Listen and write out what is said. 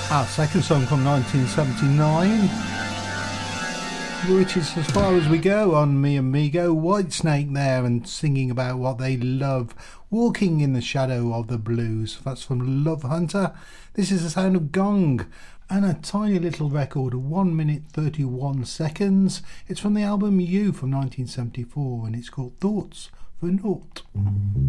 Our second song from 1979, which is As Far As We Go on Me Amigo. Whitesnake there and singing about what they love, walking in the shadow of the blues. That's from Love Hunter. This is the sound of gong and a tiny little record of 1 minute 31 seconds. It's from the album You from 1974 and it's called Thoughts for Naught.